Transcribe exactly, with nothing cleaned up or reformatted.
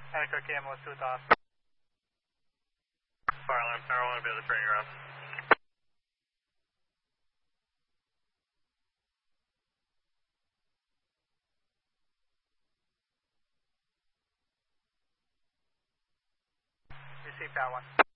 Anchor K M O two off. Fire alarm tower, I want to be able to bring her up. Receive that one.